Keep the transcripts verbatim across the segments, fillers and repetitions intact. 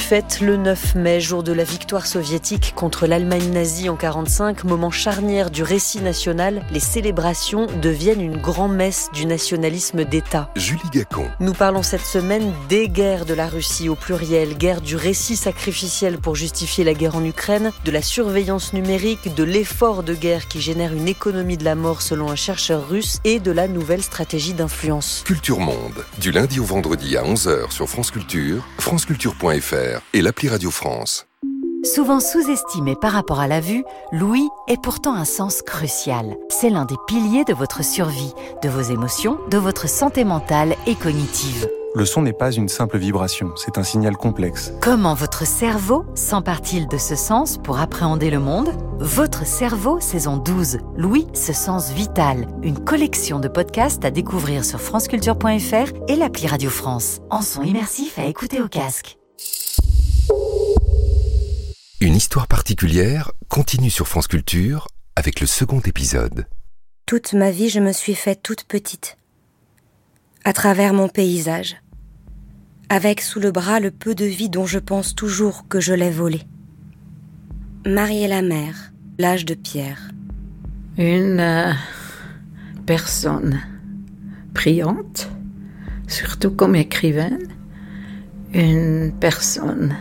fête le neuf mai, jour de la victoire soviétique contre l'Allemagne nazie en quarante-cinq, moment charnière du récit national, les célébrations deviennent une grand-messe du nationalisme d'État. Julie Gacon. Nous parlons cette semaine des guerres de la Russie au pluriel, guerre du récit sacrificiel pour justifier la guerre en Ukraine, de la surveillance numérique, de l'effort de guerre qui génère une économie de la mort selon un chercheur russe et de la nouvelle stratégie d'influence. Culture Monde, du lundi au vendredi à onze heures sur France Culture, franceculture point f r et l'appli Radio France. Souvent sous-estimé par rapport à la vue, l'ouïe est pourtant un sens crucial. C'est l'un des piliers de votre survie, de vos émotions, de votre santé mentale et cognitive. Le son n'est pas une simple vibration, c'est un signal complexe. Comment votre cerveau s'empare-t-il de ce sens pour appréhender le monde ? Votre cerveau, saison douze, l'ouïe, ce sens vital. Une collection de podcasts à découvrir sur franceculture point f r et l'appli Radio France. En son immersif à écouter au casque. Une histoire particulière continue sur France Culture avec le second épisode. Toute ma vie, je me suis faite toute petite. À travers mon paysage, avec sous le bras le peu de vie dont je pense toujours que je l'ai volé. Marie et la mer, l'âge de pierre. Une euh, personne brillante, surtout comme écrivaine, une personne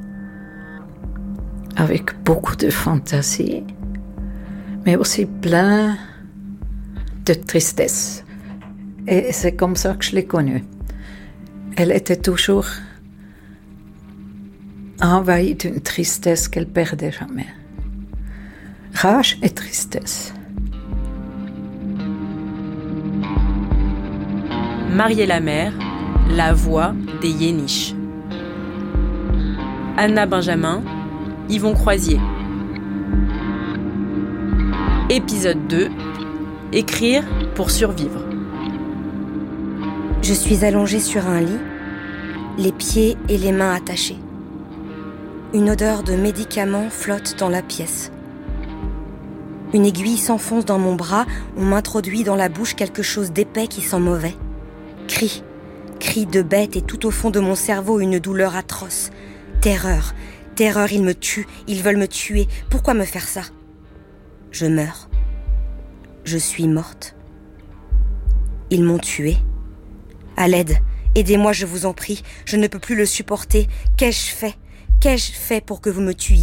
avec beaucoup de fantaisie, mais aussi plein de tristesse. Et c'est comme ça que je l'ai connue. Elle était toujours envahie d'une tristesse qu'elle perdait jamais. Rage et tristesse. Marie et la mer, la voix des Yéniches. Anna Benjamin, Yvon Croisier. Épisode deux. Écrire pour survivre. Je suis allongée sur un lit, les pieds et les mains attachés. Une odeur de médicaments flotte dans la pièce. Une aiguille s'enfonce dans mon bras, on m'introduit dans la bouche quelque chose d'épais qui sent mauvais. Cris, cris de bête et tout au fond de mon cerveau une douleur atroce. Terreur, terreur, ils me tuent, ils veulent me tuer. Pourquoi me faire ça ? Je meurs. Je suis morte. Ils m'ont tuée. À l'aide, aidez-moi, je vous en prie. Je ne peux plus le supporter. Qu'ai-je fait ? Qu'ai-je fait pour que vous me tuiez ?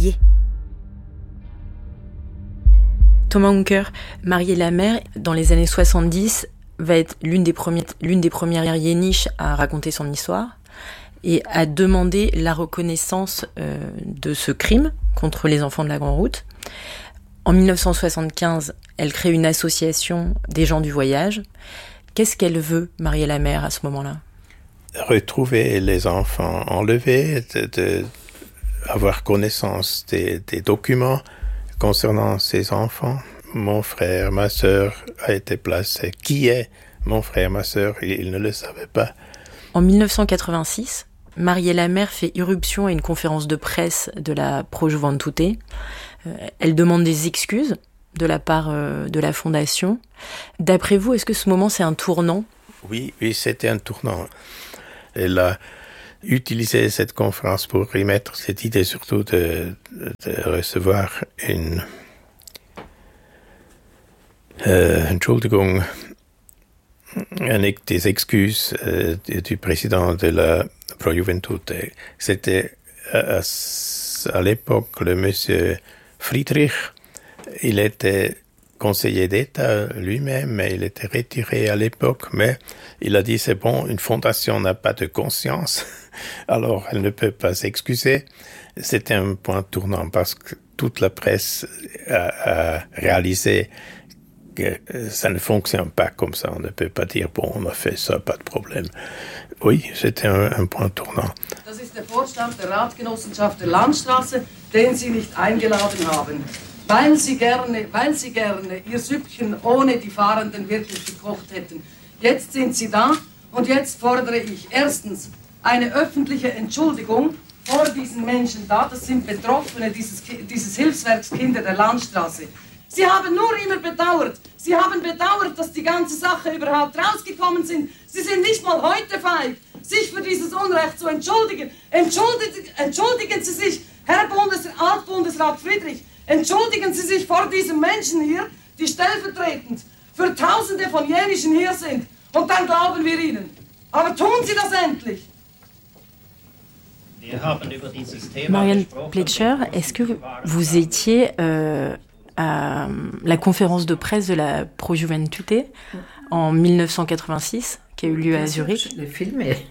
Thomas Unker, Marie et la mer, dans les années soixante-dix, va être l'une des premières, l'une des premières yéniches à raconter son histoire et à demander la reconnaissance euh, de ce crime contre les enfants de la Grande Route. En dix-neuf cent soixante-quinze, elle crée une association des gens du voyage. Qu'est-ce qu'elle veut, Marie et la mer, à ce moment-là ? Retrouver les enfants enlevés, de, de avoir connaissance des, des documents concernant ces enfants. Mon frère, ma sœur a été placé. Qui est mon frère, ma sœur ? Ils ne le savaient pas. En dix-neuf cent quatre-vingt-six, Marie et la mer fait irruption à une conférence de presse de la Pro Juventute. Elle demande des excuses de la part euh, de la Fondation. D'après vous, est-ce que ce moment, c'est un tournant ? Oui, oui, c'était un tournant. Elle a utilisé cette conférence pour y mettre cette idée surtout de, de recevoir une euh, Entschuldigung, des excuses euh, du président de la Pro Juventute. C'était à, à l'époque le monsieur Friedrich. Il était conseiller d'État lui-même, mais il était retiré à l'époque. Mais il a dit, c'est bon, une fondation n'a pas de conscience, alors elle ne peut pas s'excuser. C'était un point tournant parce que toute la presse a, a réalisé que ça ne fonctionne pas comme ça. On ne peut pas dire, bon, on a fait ça, pas de problème. Oui, c'était un, un point tournant. Das ist der Vorstand der Ratgenossenschaft der Landstraße, den Sie nicht eingeladen haben. Weil sie gerne, weil sie gerne ihr Süppchen ohne die Fahrenden wirklich gekocht hätten. Jetzt sind sie da und jetzt fordere ich erstens eine öffentliche Entschuldigung vor diesen Menschen da. Das sind Betroffene dieses, dieses Hilfswerks Kinder der Landstraße. Sie haben nur immer bedauert. Sie haben bedauert, dass die ganze Sache überhaupt rausgekommen sind. Sie sind nicht mal heute feig, sich für dieses Unrecht zu entschuldigen. Entschuldigen, entschuldigen Sie sich, Herr Bundes, Altbundesrat Friedrich, entschuldigen Sie sich vor diesen Menschen hier, die stellvertretend für Tausende von Jenischen hier sind. Und dann glauben wir Ihnen. Aber tun Sie das endlich. Marianne Pletscher, est-ce que vous étiez euh, à la conférence de presse de la Pro Juventute en dix-neuf cent quatre-vingt-six, qui a eu lieu à Zurich? Je l'ai filmé.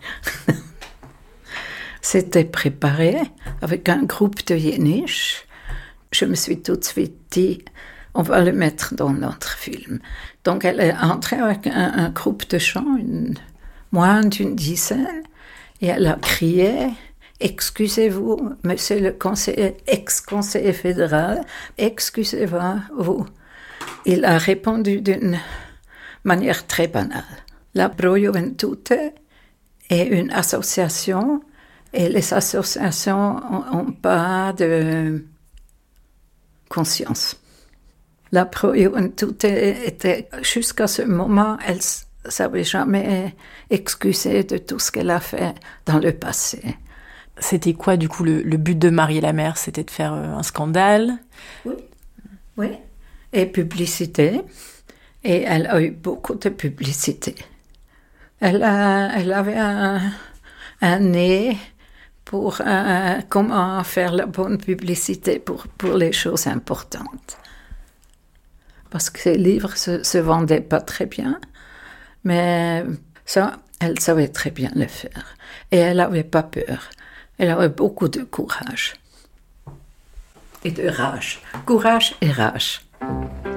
C'était préparé avec un groupe de Yeniches. Je me suis tout de suite dit, on va le mettre dans notre film. Donc elle est entrée avec un, un groupe de chants, une, moins d'une dizaine, et elle a crié... Excusez-vous, monsieur le conseiller, ex-conseiller fédéral, excusez-vous. Il a répondu d'une manière très banale. La Pro Juventute est une association et les associations n'ont pas de conscience. La Pro Juventute était, jusqu'à ce moment, elle ne s'avait jamais excusée de tout ce qu'elle a fait dans le passé. C'était quoi, du coup, le, le but de Marier la mer? C'était de faire euh, un scandale? Oui, oui. Et publicité. Et elle a eu beaucoup de publicité. Elle, a, elle avait un, un nez pour euh, comment faire la bonne publicité pour, pour les choses importantes. Parce que ses livres ne se, se vendaient pas très bien. Mais ça, elle savait très bien le faire. Et elle n'avait pas peur. Elle avait beaucoup de courage. Et de rage. Courage et rage.